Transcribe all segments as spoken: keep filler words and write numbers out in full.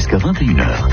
jusqu'à vingt et une heures.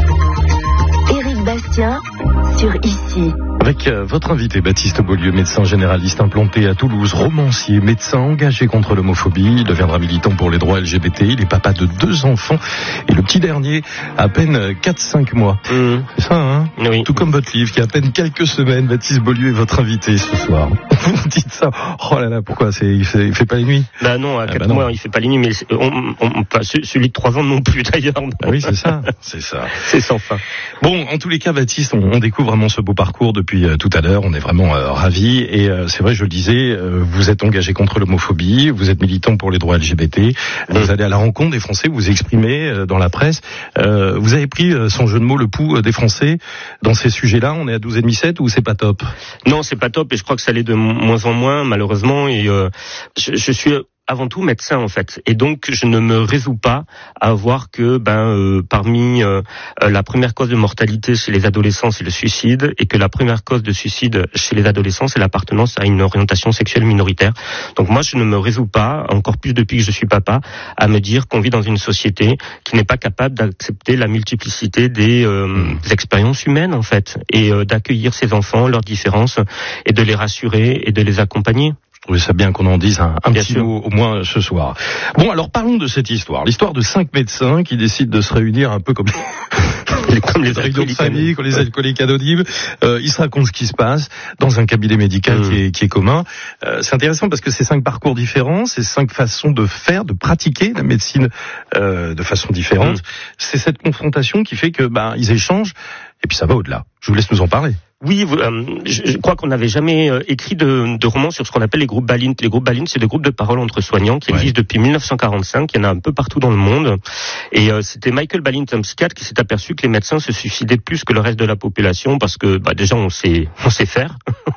Éric Bastien sur Ici. Avec euh, votre invité Baptiste Beaulieu, médecin généraliste implanté à Toulouse, romancier, médecin engagé contre l'homophobie. Il deviendra militant pour les droits L G B T. Il est papa de deux enfants et le petit dernier a à peine quatre cinq mois. Mmh. C'est ça, hein? Oui. Tout comme votre livre qui a à peine quelques semaines. Baptiste Beaulieu est votre invité ce soir. Vous me dites ça. Oh là là, pourquoi c'est, il, fait, il fait pas les nuits? Bah non, à quatre ah bah mois, non. il fait pas les nuits, mais on, on, pas, celui de trois ans non plus d'ailleurs. Ah oui, c'est ça. C'est ça. C'est sans fin. Bon, en tous les cas, Baptiste, on, on découvre vraiment ce beau parcours depuis euh, tout à l'heure. On est vraiment euh, ravis. Et euh, c'est vrai, je le disais, euh, vous êtes engagé contre l'homophobie, vous êtes militant pour les droits L G B T. Mmh. Vous allez à la rencontre des Français, vous vous exprimez euh, dans la presse. Euh, vous avez pris, euh, sans jeu de mots, le pouls euh, des Français dans ces sujets-là. On est à douze virgule sept ou c'est pas top? Non, c'est pas top et je crois que ça l'est de moins en moins, malheureusement. Et euh, je, je suis avant tout médecin en fait, et donc je ne me résous pas à voir que ben euh, parmi euh, la première cause de mortalité chez les adolescents c'est le suicide, et que la première cause de suicide chez les adolescents c'est l'appartenance à une orientation sexuelle minoritaire. Donc moi je ne me résous pas, encore plus depuis que je suis papa, à me dire qu'on vit dans une société qui n'est pas capable d'accepter la multiplicité des, euh, des expériences humaines en fait, et euh, d'accueillir ces enfants, leurs différences, et de les rassurer et de les accompagner. Je trouvais ça bien qu'on en dise un, un petit sûr. mot au moins ce soir. Bon, alors parlons de cette histoire. L'histoire de cinq médecins qui décident de se réunir un peu comme les, comme les réunions de famille, comme les alcooliques anonymes. Euh, ils se racontent ce qui se passe dans un cabinet médical mmh. qui, est, qui est commun. Euh, c'est intéressant parce que c'est cinq parcours différents, c'est cinq façons de faire, de pratiquer la médecine euh, de façon différente. Mmh. C'est cette confrontation qui fait que bah, ils échangent et puis ça va au-delà. Je vous laisse nous en parler. Oui, euh, je, je crois qu'on n'avait jamais euh, écrit de, de roman sur ce qu'on appelle les groupes Balint. Les groupes Balint, c'est des groupes de parole entre soignants qui ouais. existent depuis mille neuf cent quarante-cinq. Il y en a un peu partout dans le monde. Et euh, c'était Michael Balint, un psychiatre, qui s'est aperçu que les médecins se suicidaient plus que le reste de la population parce que bah, déjà on sait, on sait faire.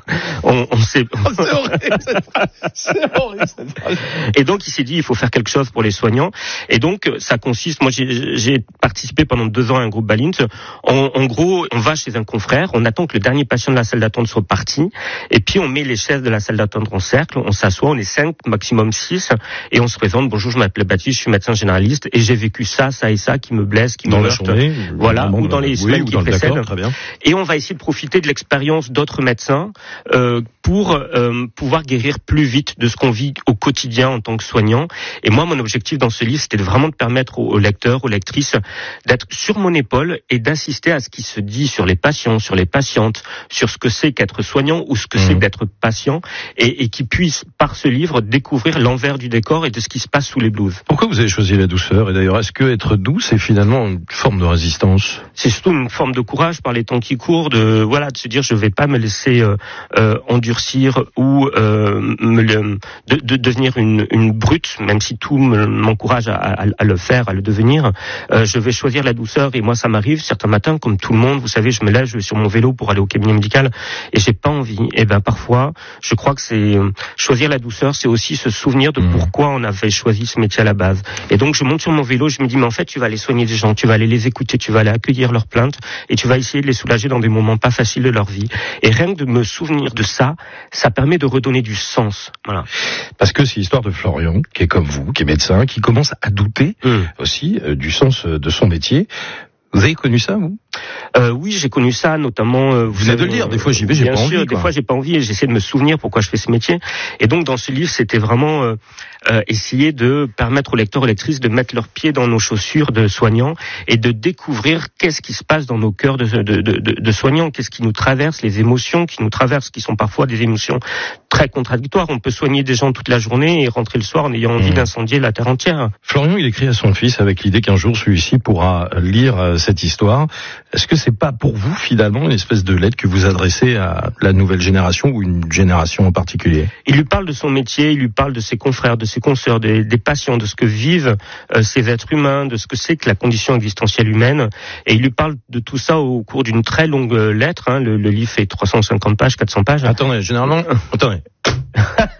on, on sait. Oh, c'est horrible cette phrase. C'est horrible cette phrase. Et donc il s'est dit il faut faire quelque chose pour les soignants. Et donc ça consiste. Moi j'ai, j'ai participé pendant deux ans à un groupe Balint. En, en gros, on va chez un confrère, on attend que le dernier patient de la salle d'attente soit parti, et puis on met les chaises de la salle d'attente en cercle, on s'assoit, on est cinq, maximum six, et on se présente. Bonjour, je m'appelle Baptiste, je suis médecin généraliste, et j'ai vécu ça, ça et ça qui me blesse, qui dans me la heurte. Journée, voilà, ou dans les oui, semaines qui précèdent. Très bien. Et on va essayer de profiter de l'expérience d'autres médecins euh, pour euh, pouvoir guérir plus vite de ce qu'on vit au quotidien en tant que soignant. Et moi, mon objectif dans ce livre, c'était vraiment de permettre aux, aux lecteurs, aux lectrices, d'être sur mon épaule et d'assister à ce qui se dit sur les patients, sur les patientes, sur ce que c'est qu'être soignant ou ce que mmh. c'est d'être patient, et, et qui puissent, par ce livre, découvrir l'envers du décor et de ce qui se passe sous les blouses. Pourquoi vous avez choisi la douceur? Et d'ailleurs, est-ce que être doux, c'est finalement une forme de résistance? C'est surtout une forme de courage par les temps qui courent, de voilà, de se dire je vais pas me laisser euh, euh, endurcir ou euh, me le, de, de devenir une, une brute, même si tout me, m'encourage à, à, à le faire, à le devenir. Euh, je vais choisir la douceur, et moi ça m'arrive certains matins, comme tout le monde, vous savez, je me lève, je vais sur mon vélo pour aller au cabinet médical et j'ai pas envie. Et ben parfois, je crois que c'est choisir la douceur, c'est aussi se souvenir de mmh. pourquoi on avait choisi ce métier à la base. Et donc je monte sur mon vélo, je me dis mais en fait tu vas aller soigner des gens, tu vas aller les écouter, tu vas aller accueillir leurs plaintes et tu vas essayer de les soulager dans des moments pas faciles de leur vie. Et rien que de me souvenir de ça, ça permet de redonner du sens. Voilà. Parce que c'est l'histoire de Florian, qui est comme vous, qui est médecin, qui commence à douter mmh. aussi euh, du sens de son métier. Vous avez connu ça, vous? Euh, oui, j'ai connu ça, notamment. Euh, vous venez de le dire. Des fois, j'y vais, j'ai pas envie. Bien sûr, des fois, j'ai pas envie, et j'essaie de me souvenir pourquoi je fais ce métier. Et donc, dans ce livre, c'était vraiment euh, euh, essayer de permettre aux lecteurs et lectrices de mettre leurs pieds dans nos chaussures de soignants et de découvrir qu'est-ce qui se passe dans nos cœurs de, de, de, de, de soignants, qu'est-ce qui nous traverse, les émotions qui nous traversent, qui sont parfois des émotions très contradictoires. On peut soigner des gens toute la journée et rentrer le soir en ayant envie mmh. d'incendier la terre entière. Florian, il écrit à son fils avec l'idée qu'un jour celui-ci pourra lire euh, cette histoire. Est-ce que c'est pas pour vous finalement une espèce de lettre que vous adressez à la nouvelle génération ou une génération en particulier? Il lui parle de son métier, il lui parle de ses confrères, de ses consoeurs, des, des patients, de ce que vivent euh, ces êtres humains, de ce que c'est que la condition existentielle humaine, et il lui parle de tout ça au cours d'une très longue lettre. Hein. Le, le livre fait trois cent cinquante pages, quatre cents pages. Attendez, généralement, attendez.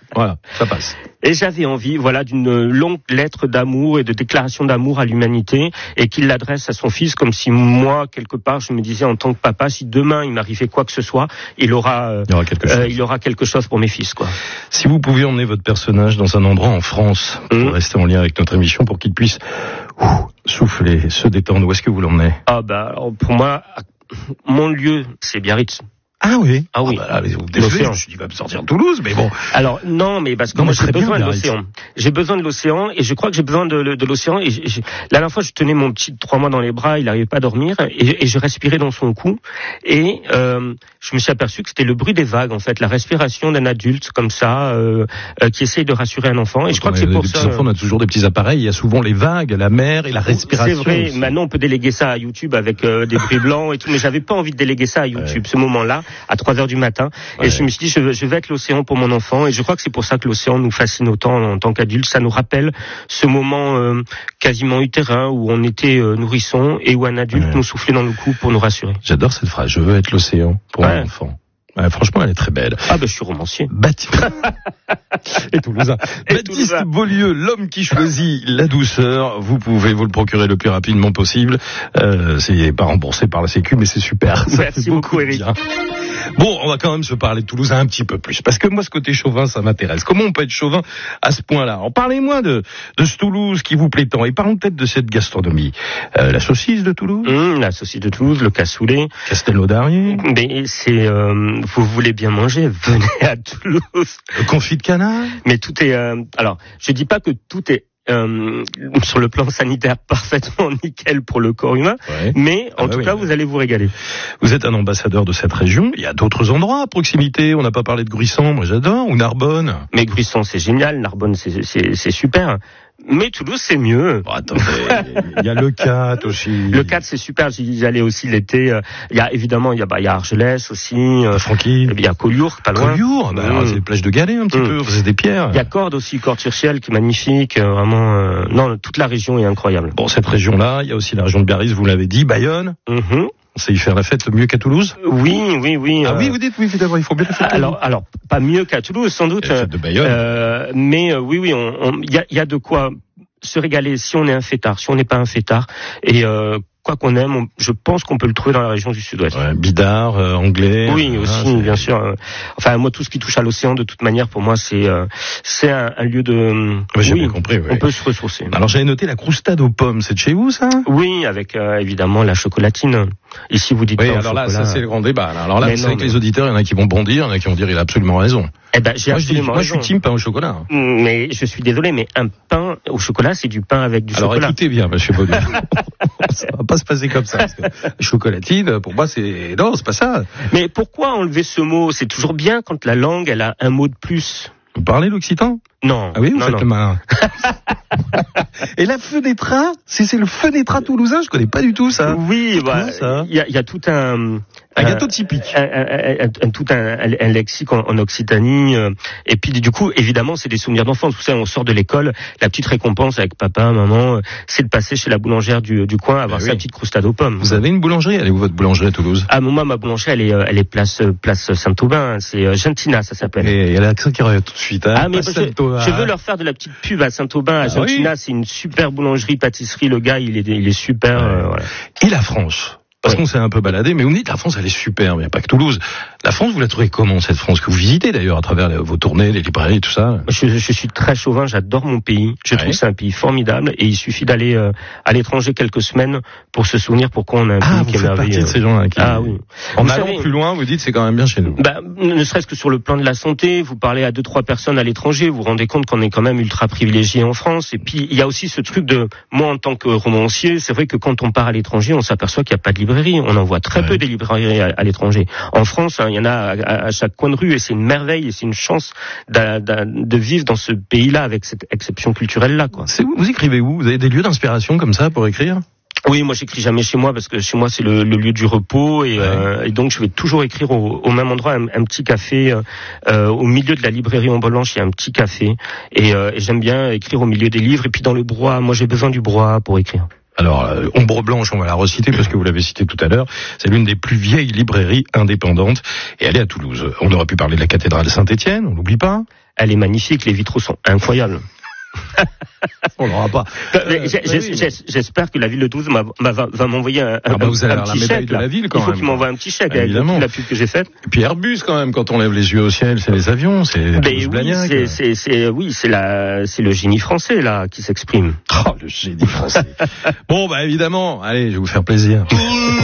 Voilà, ça passe. Et j'avais envie, voilà, d'une longue lettre d'amour et de déclaration d'amour à l'humanité, et qu'il l'adresse à son fils, comme si moi, quelque part, je me disais en tant que papa, si demain il m'arrivait quoi que ce soit, il aura, euh, il, y aura quelque chose. Euh, il aura quelque chose pour mes fils, quoi. Si vous pouviez emmener votre personnage dans un endroit en France, pour mmh. rester en lien avec notre émission, pour qu'il puisse ouh, souffler, se détendre, où est-ce que vous l'emmenez? Ah bah, pour moi, mon lieu, c'est Biarritz. Ah oui. Ah oui. Ah bah là, vous désolé, je me suis dit, il va me sortir de Toulouse, mais bon. Alors, non, mais parce que non, moi, mais j'ai besoin bien, de l'océan. J'ai besoin de l'océan, et je crois que j'ai besoin de, de l'océan, et j'ai, j'ai, la dernière fois, je tenais mon petit trois mois dans les bras, il n'arrivait pas à dormir, et, et je respirais dans son cou, et, euh, je me suis aperçu que c'était le bruit des vagues, en fait, la respiration d'un adulte, comme ça, euh, euh qui essaye de rassurer un enfant, et quand je crois que c'est pour ça. Les enfants, on a toujours des petits appareils, il y a souvent les vagues, la mer et la respiration. C'est vrai, aussi. Maintenant, on peut déléguer ça à YouTube avec, euh, des bruits blancs et tout, mais j'avais pas envie de déléguer ça à YouTube, ouais. Ce moment-là, à trois heures du matin. Ouais. Et je me suis dit, je, je vais être l'océan pour mon enfant, et je crois que c'est pour ça que l'océan nous fascine autant en, en tant qu'adulte. Ça nous rappelle ce moment euh, quasiment utérin où on était euh, nourrisson et où un adulte ouais. nous soufflait dans le cou pour nous rassurer. J'adore cette phrase, je veux être l'océan pour ouais. mon enfant. Ouais, franchement, elle est très belle. Ah ben, je suis romancier. Baptiste et Toulousain. Et Baptiste Toulousain. Beaulieu, l'homme qui choisit la douceur. Vous pouvez vous le procurer le plus rapidement possible. Euh, c'est pas remboursé par la Sécu, mais c'est super. Ça Merci beaucoup, beaucoup Eric. Bon, on va quand même se parler de Toulousain un petit peu plus, parce que moi, ce côté chauvin, ça m'intéresse. Comment on peut être chauvin à ce point-là? Alors, parlez-moi de, de ce Toulouse qui vous plaît tant, et parlons peut-être de cette gastronomie. Euh, la saucisse de Toulouse, mmh, la saucisse de Toulouse, le cassoulet, Castelnau d'Arié. Mais c'est, euh, vous voulez bien manger, venez à Toulouse. Le confit de canard. Mais tout est, euh, alors, je dis pas que tout est Euh, sur le plan sanitaire parfaitement nickel pour le corps humain, ouais. mais en ah bah tout oui, cas oui. Vous allez vous régaler. Vous êtes un ambassadeur de cette région, il y a d'autres endroits à proximité, on n'a pas parlé de Gruissan, moi j'adore, ou Narbonne. Mais Gruissan c'est génial, Narbonne c'est, c'est, c'est super. Mais Toulouse, c'est mieux. Bon, attendez, il y a le quatre aussi. Le quatre, c'est super. J'y allais aussi l'été. Il y a évidemment, il y a, bah, il y a Argelès aussi. Euh, Francky. Il y a Collioure, pas loin. Collioure, bah, mmh. alors, c'est les plages de galets un petit mmh. peu. C'est des pierres. Il y a Cordes aussi, Cordes-sur-Ciel, qui est magnifique. Euh, vraiment, euh, non, toute la région est incroyable. Bon, cette région-là, il y a aussi la région de Biarritz, vous l'avez dit, Bayonne. Mmh. On sait y faire la fête mieux qu'à Toulouse? Oui, oui, oui. Ah euh... oui, vous dites oui, évidemment, il faut bien la fête. Alors, alors, pas mieux qu'à Toulouse, sans doute. La fête de Bayonne. Euh, mais euh, oui, oui, on, on, y a, y a de quoi se régaler si on est un fêtard, si on n'est pas un fêtard. Et euh, quoi qu'on aime, on, je pense qu'on peut le trouver dans la région du Sud-Ouest. Ouais, bidard, euh, anglais. Oui, euh, aussi, ah, bien sûr. Euh, enfin, moi, tout ce qui touche à l'océan, de toute manière, pour moi, c'est euh, c'est un, un lieu de. Ouais, j'ai oui, bien compris. Oui. On peut se ressourcer. Alors, j'avais noté la croustade aux pommes. C'est de chez vous, ça? Oui, avec euh, évidemment la chocolatine. Ici, vous dites. Oui, pas alors là, chocolat. ça c'est le grand débat. Alors là, mais vous non, savez que mais... les auditeurs, il y en a qui vont bondir, il y en a qui vont dire, il a absolument raison. Eh ben, j'ai moi, absolument je dis, moi, je suis team pain au chocolat. Mais je suis désolé, mais un pain au chocolat, c'est du pain avec du alors, chocolat. Alors écoutez bien, monsieur Beaulieu. Ça va pas se passer comme ça. Parce que chocolatine, pour moi, c'est non, c'est pas ça. Mais pourquoi enlever ce mot? C'est toujours bien quand la langue, elle a un mot de plus. Vous parlez l'occitan? Non. Ah oui, vous non, faites non. le malin. Et la fenêtra, si c'est le fenêtra toulousain, je connais pas du tout ça. Oui, bah, il y a, y a tout un... Un gâteau typique. Un, un, un, un, tout un, un lexique en, en Occitanie. Euh, et puis du coup, évidemment, c'est des souvenirs d'enfance. Vous savez, on sort de l'école, la petite récompense avec papa, maman, euh, c'est de passer chez la boulangère du, du coin, avoir ben sa oui. petite croustade aux pommes. Vous avez une boulangerie? Elle est où votre boulangerie à Toulouse? Ah, moi, ma boulangerie, elle est, elle est place, place Saint-Aubin. C'est euh, Gentina, ça s'appelle. Et il y a l'accent qui revient tout de suite. Hein, ah, mais je, je veux leur faire de la petite pub à Saint-Aubin, à ah, Gentina. Oui. C'est une super boulangerie, pâtisserie. Le gars, il est, il est super. Ouais. Euh, voilà. Et la France? Parce oui. qu'on s'est un peu baladé, mais vous me dites la France, elle est super, mais il n'y a pas que Toulouse. La France, vous la trouvez comment, cette France que vous visitez d'ailleurs à travers les, vos tournées, les librairies, tout ça? Je, je suis très chauvin, j'adore mon pays. Je ouais. trouve que c'est un pays formidable et il suffit d'aller euh, à l'étranger quelques semaines pour se souvenir pourquoi on a un ah, pays qui est merveilleux. Ah, vous faites partie de ces gens-là qui... Ah oui. En vous allant savez, plus loin, vous dites c'est quand même bien chez nous. Bah, ne serait-ce que sur le plan de la santé, vous parlez à deux, trois personnes à l'étranger, vous vous rendez compte qu'on est quand même ultra privilégié en France. Et puis, il y a aussi ce truc de, moi en tant que romancier, c'est vrai que quand on part à l'étranger, on s'aperçoit qu'il n'y a pas de librairie. On en voit très ouais. peu des librairies à, à l'étranger. En France, hein, il y en a à, à, à chaque coin de rue et c'est une merveille et c'est une chance d'a, d'a, de vivre dans ce pays-là avec cette exception culturelle-là, quoi. C'est où, vous écrivez où? Vous avez des lieux d'inspiration comme ça pour écrire? Oui, moi j'écris jamais chez moi parce que chez moi c'est le, le lieu du repos et, ouais. euh, et donc je vais toujours écrire au, au même endroit, un, un petit café euh, au milieu de la librairie Ombre Blanche. Il y a un petit café et, euh, et j'aime bien écrire au milieu des livres et puis dans le brouhaha. Moi j'ai besoin du brouhaha pour écrire. Alors, euh, Ombre Blanche, on va la reciter parce que vous l'avez cité tout à l'heure. C'est l'une des plus vieilles librairies indépendantes et elle est à Toulouse. On aurait pu parler de la cathédrale Saint-Étienne, on l'oublie pas. Elle est magnifique, les vitraux sont incroyables. On l'aura pas. Euh, J'espère que la ville de Toulouse va, va, va m'envoyer un, ah bah vous un, allez un petit la chèque. De la ville, quand Il faut même. qu'il m'envoie un petit chèque évidemment. Avec la pub que j'ai faite. Et puis Airbus quand même, quand on lève les yeux au ciel, c'est les avions, c'est ben oui, c'est, c'est, c'est, oui, c'est la, c'est le génie français là qui s'exprime. Oh, le génie français. Bon, bah évidemment, allez, je vais vous faire plaisir.